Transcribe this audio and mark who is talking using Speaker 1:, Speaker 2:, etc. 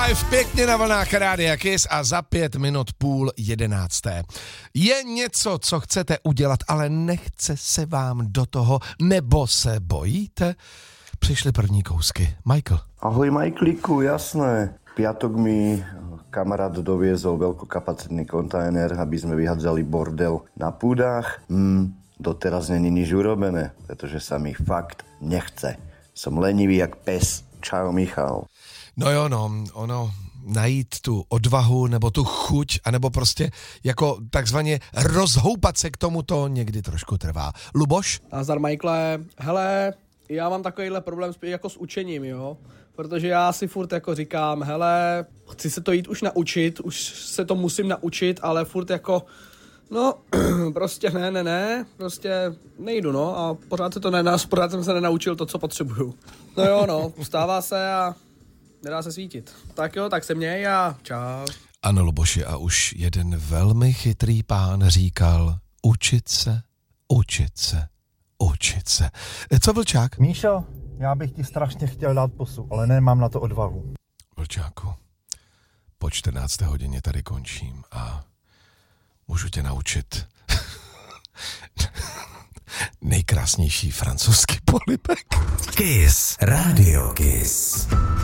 Speaker 1: Pěkně na vlnách Rádia Kiss a za 5 minut 10:30. Je něco, co chcete udělat, ale nechce se vám do toho, nebo se bojíte? Přišly první kousky. Michael.
Speaker 2: Ahoj Michaelíku, jasné. Piatok mi kamarát doviezol veľkokapacitný kontajner, aby sme vyhadzali bordel na púdach. Doteraz není nič urobené, pretože sa mi fakt nechce. Som lenivý jak pes. Čau Michal.
Speaker 1: No jo, ono najít tu odvahu nebo tu chuť, anebo prostě jako takzvaně rozhoupat se k tomu, to někdy trošku trvá. Luboš?
Speaker 3: Nazdar Michaele, hele, já mám takovýhle problém jako s učením, jo, protože já si furt jako říkám, hele, chci se to jít už naučit, už se to musím naučit, ale furt jako, no, prostě ne, prostě nejdu, no, a pořád jsem se nenaučil to, co potřebuju. No jo, no, vstává se a nedá se svítit. Tak jo, tak se měj a čau.
Speaker 1: Ano, Luboši, a už jeden velmi chytrý pán říkal, učit se. Co Vlčák?
Speaker 4: Míšo, já bych ti strašně chtěl dát pusu, ale nemám na to odvahu.
Speaker 1: Vlčáku, po 14. hodině tady končím a můžu tě naučit nejkrásnější francouzský polibek.
Speaker 5: Kiss, Radio Kiss.